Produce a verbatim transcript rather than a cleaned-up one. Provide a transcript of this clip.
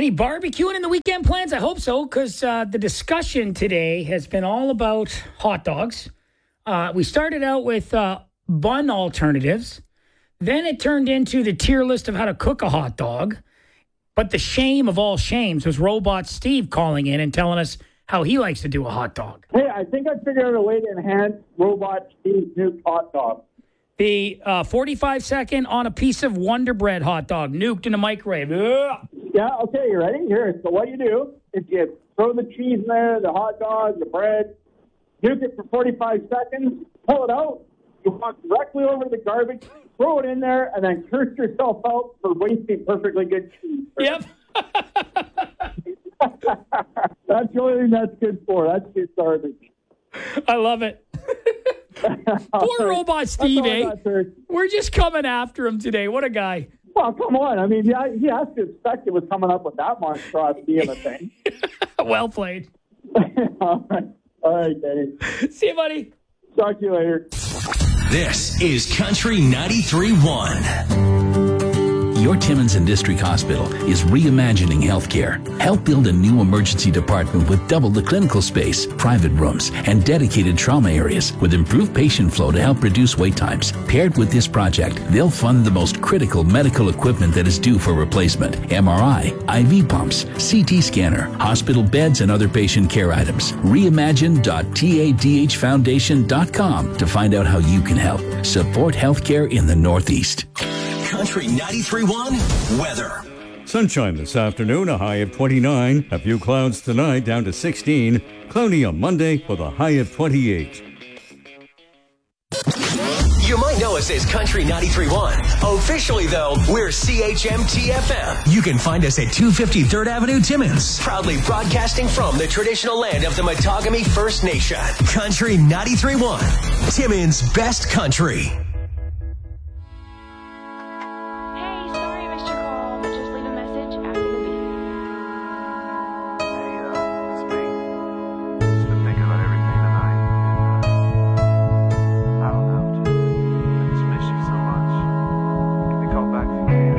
Any barbecuing in the weekend plans? I hope so, because uh, the discussion today has been all about hot dogs. Uh, we started out with uh, bun alternatives. Then it turned into the tier list of how to cook a hot dog. But the shame of all shames was Robot Steve calling in and telling us how he likes to do a hot dog. Hey, I think I figured out a way to enhance Robot Steve's new hot dog. The uh, forty-five second on a piece of Wonder Bread hot dog, nuked in a microwave. Ugh. Yeah, okay, you ready? Here, so what you do is you throw the cheese in there, the hot dog, the bread, nuke it for forty-five seconds, pull it out, you walk directly over to the garbage, throw it in there, and then curse yourself out for wasting perfectly good cheese. Yep. That's the only thing that's good for. That's just garbage. I love it. Poor Robot Steve, eh? We're just coming after him today. What a guy. Well, come on. I mean, yeah, he has to expect it was coming up with that monstrosity of a thing. Well played. All right. All right, Danny. See you, buddy. Talk to you later. This is Country ninety-three point one. Your Timmins and District Hospital is reimagining healthcare. Help build a new emergency department with double the clinical space, private rooms, and dedicated trauma areas with improved patient flow to help reduce wait times. Paired with this project, they'll fund the most critical medical equipment that is due for replacement. M R I, I V pumps, C T scanner, hospital beds, and other patient care items. Reimagine dot tadh foundation dot com to find out how you can help. Support healthcare in the Northeast. Country ninety-three point one weather. Sunshine this afternoon, a high of twenty-nine. A few clouds tonight, down to sixteen. Cloudy on Monday with a high of twenty-eight. You might know us as Country ninety-three point one. Officially, though, we're C H M T F M. You can find us at two fifty-third Avenue, Timmins. Proudly broadcasting from the traditional land of the Matagami First Nation. Country ninety-three point one. Timmins' best country.